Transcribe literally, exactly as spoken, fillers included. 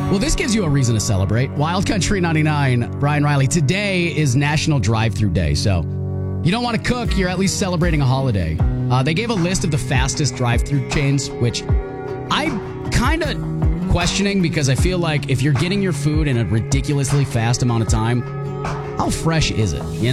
Well, this gives you a reason to celebrate. Wild Country ninety-nine, Brian Riley. Today is National Drive-Thru Day, so you don't want to cook, you're at least celebrating a holiday. Uh, they gave a list of the fastest drive-thru chains, which I'm kind of questioning because I feel like if you're getting your food in a ridiculously fast amount of time, how fresh is it? You